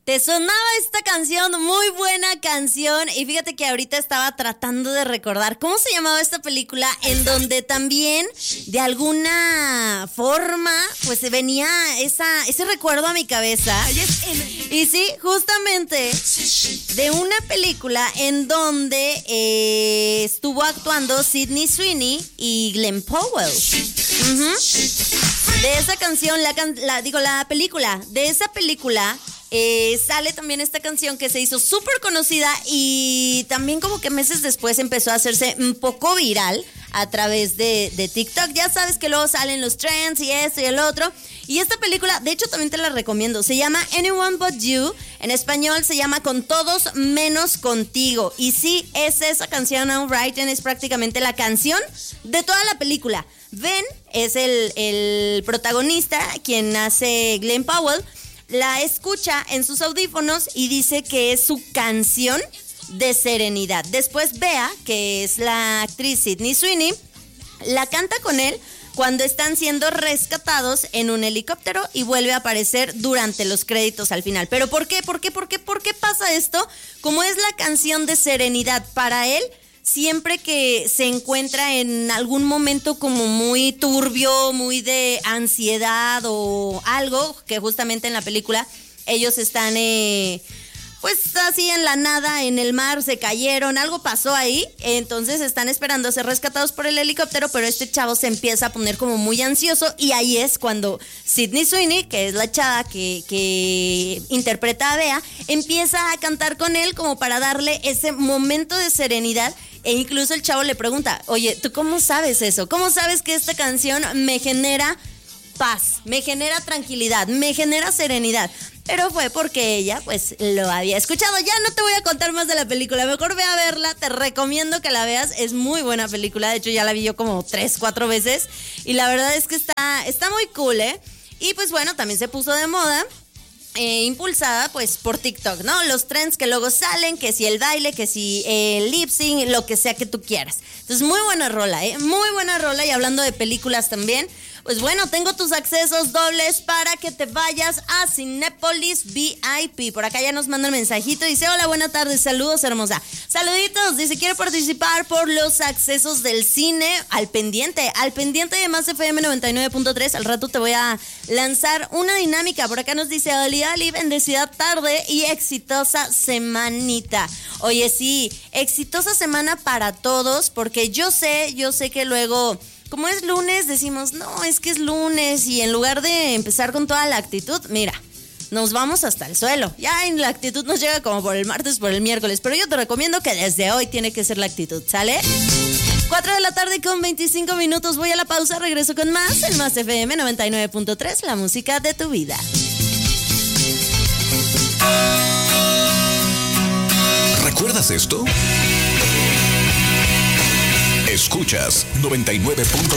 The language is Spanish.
¿Te sonaba esta canción? Muy buena canción. Y fíjate que ahorita estaba tratando de recordar cómo se llamaba esta película, en donde también de alguna forma pues venía ese recuerdo a mi cabeza. Y sí, justamente de una película en donde estuvo actuando Sydney Sweeney y Glenn Powell. De esa canción, la película, de esa película sale también esta canción que se hizo súper conocida y también como que meses después empezó a hacerse un poco viral a través de TikTok. Ya sabes que luego salen los trends y esto y el otro. Y esta película, de hecho, también te la recomiendo. Se llama Anyone But You. En español se llama Con Todos Menos Contigo. Y sí, es esa canción, Alright, es prácticamente la canción de toda la película. Ben es el protagonista, quien hace Glenn Powell. La escucha en sus audífonos y dice que es su canción de serenidad. Después Bea, que es la actriz Sydney Sweeney, la canta con él cuando están siendo rescatados en un helicóptero y vuelve a aparecer durante los créditos al final. ¿Pero por qué? ¿Por qué pasa esto? Como es la canción de serenidad para él, siempre que se encuentra en algún momento como muy turbio, muy de ansiedad o algo, que justamente en la película ellos están pues así en la nada, en el mar, se cayeron, algo pasó ahí, entonces están esperando a ser rescatados por el helicóptero, pero este chavo se empieza a poner como muy ansioso y ahí es cuando Sydney Sweeney, que es la chava que interpreta a Bea, empieza a cantar con él como para darle ese momento de serenidad. E incluso el chavo le pregunta, oye, ¿tú cómo sabes eso? ¿Cómo sabes que esta canción me genera paz, me genera tranquilidad, me genera serenidad? Pero fue porque ella pues lo había escuchado. Ya no te voy a contar más de la película, mejor ve a verla, te recomiendo que la veas, es muy buena película, de hecho ya la vi yo como 3-4 veces y la verdad es que está muy cool, ¿eh? Y pues bueno, también se puso de moda. Impulsada pues por TikTok, ¿no? Los trends que luego salen, que si el baile, que si el lip sync, lo que sea que tú quieras. Entonces muy buena rola, muy buena rola. Y hablando de películas también, pues bueno, tengo tus accesos dobles para que te vayas a Cinépolis VIP. Por acá ya nos manda un mensajito, dice, hola, buenas tardes, saludos, hermosa. Saluditos, dice, quiere participar por los accesos del cine. Al pendiente de Más FM 99.3. Al rato te voy a lanzar una dinámica. Por acá nos dice, Oli, bendecida tarde y exitosa semanita. Oye, sí, exitosa semana para todos, porque yo sé que luego, como es lunes, decimos, no, es que es lunes, y en lugar de empezar con toda la actitud, mira, nos vamos hasta el suelo. Ya en la actitud nos llega como por el martes, por el miércoles, pero yo te recomiendo que desde hoy tiene que ser la actitud, ¿sale? 4 de la tarde con 25 minutos, voy a la pausa, regreso con más, el Más FM 99.3, la música de tu vida. ¿Recuerdas esto? Escuchas 99.3